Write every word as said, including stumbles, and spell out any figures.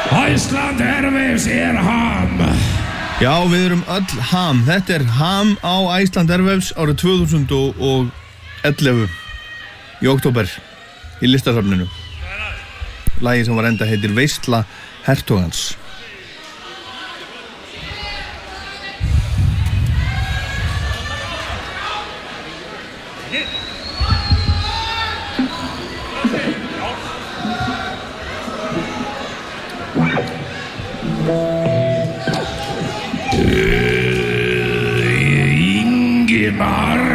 Iceland Airwaves er ham. Já, við erum öll ham. Þetta er ham á Iceland Airwaves árið tvö þúsund og ellefu í október í listasafninu. Lagið sem var enda heitir Veisla hertogans. Ingimar